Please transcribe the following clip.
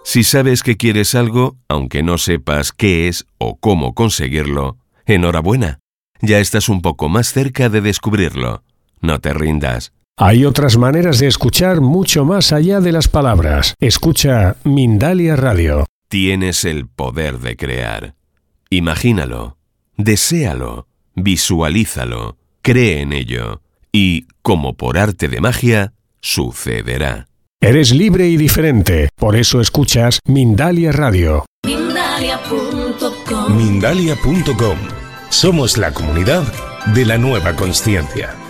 Si sabes que quieres algo, aunque no sepas qué es o cómo conseguirlo, enhorabuena. Ya estás un poco más cerca de descubrirlo. No te rindas. Hay otras maneras de escuchar mucho más allá de las palabras. Escucha Mindalia Radio. Tienes el poder de crear. Imagínalo, deséalo, visualízalo, cree en ello y, como por arte de magia, sucederá. Eres libre y diferente, por eso escuchas Mindalia Radio. Mindalia.com. Somos la comunidad de la nueva consciencia.